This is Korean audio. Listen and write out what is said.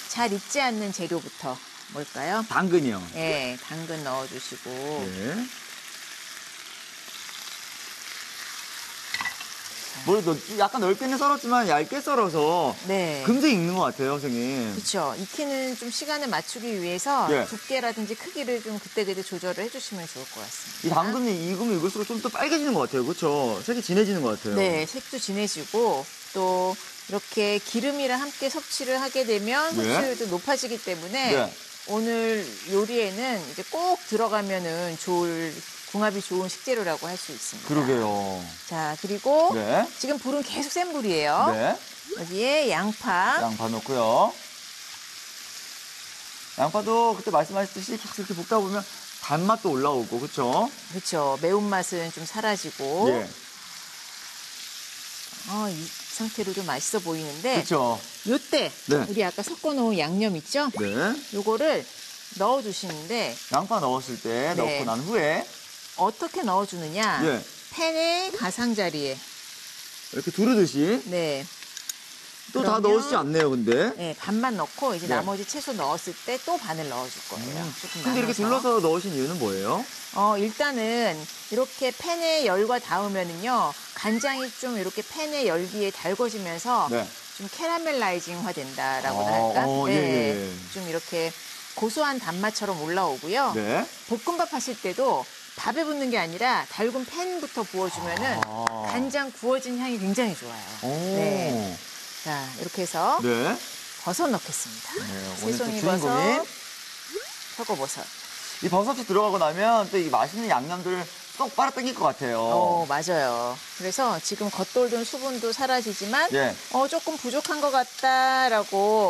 잘 익지 않는 재료부터 뭘까요? 당근이요. 네, 당근 넣어주시고. 네. 뭐 약간 넓게는 썰었지만 얇게 썰어서 네. 금세 익는 것 같아요, 선생님. 그렇죠. 익히는 좀 시간을 맞추기 위해서 예. 두께라든지 크기를 좀 그때그때 조절을 해주시면 좋을 것 같습니다. 이 당근이 익으면 익을수록 좀 더 빨개지는 것 같아요. 그렇죠? 색이 진해지는 것 같아요. 네, 색도 진해지고 또 이렇게 기름이랑 함께 섭취를 하게 되면 네. 섭취율도 높아지기 때문에 네. 오늘 요리에는 이제 꼭 들어가면은 궁합이 좋은 식재료라고 할 수 있습니다. 그러게요. 자, 그리고 네. 지금 불은 계속 센 불이에요. 네. 여기에 양파. 양파 넣고요. 양파도 그때 말씀하셨듯이 계속 이렇게 볶다 보면 단맛도 올라오고, 그렇죠? 그렇죠. 매운맛은 좀 사라지고. 예. 이 상태로 좀 맛있어 보이는데 그렇죠. 요때 네. 우리 아까 섞어놓은 양념 있죠? 네. 요거를 넣어주시는데 양파 넣었을 때 네. 넣고 난 후에 어떻게 넣어주느냐? 예. 팬의 가장자리에 이렇게 두르듯이 네. 또 다 그러면- 넣으시지 않네요, 근데. 네, 반만 넣고 이제 네. 나머지 채소 넣었을 때 또 반을 넣어줄 거예요. 조금 근데 이렇게 나눠서. 둘러서 넣으신 이유는 뭐예요? 일단은 이렇게 팬에 열과 닿으면은요 간장이 좀 이렇게 팬의 열기에 달궈지면서 네. 좀 캐러멜라이징화 된다라고 아, 할까? 예, 예. 좀 이렇게 고소한 단맛처럼 올라오고요. 네. 볶음밥 하실 때도 밥에 붓는 게 아니라 달군 팬부터 부어주면은 간장 구워진 향이 굉장히 좋아요. 오. 네. 자, 이렇게 해서 네. 버섯 넣겠습니다. 네, 오늘 또 새송이 주인공이 버섯, 표고버섯. 이 버섯이 들어가고 나면 또 이 맛있는 양념들을 쏙 빨아당길 것 같아요. 맞아요. 그래서 지금 겉돌던 수분도 사라지지만 예. 조금 부족한 것 같다라고